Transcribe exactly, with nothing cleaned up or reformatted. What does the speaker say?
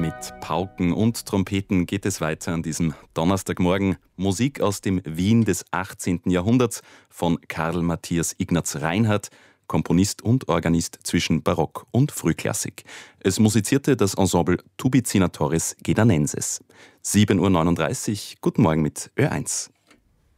Mit Pauken und Trompeten geht es weiter an diesem Donnerstagmorgen. Musik aus dem Wien des achtzehnten Jahrhunderts von Karl Matthias Ignaz Reinhardt, Komponist und Organist zwischen Barock und Frühklassik. Es musizierte das Ensemble Tubicinatorис Gedanenses. sieben Uhr neununddreißig, guten Morgen mit Ö eins.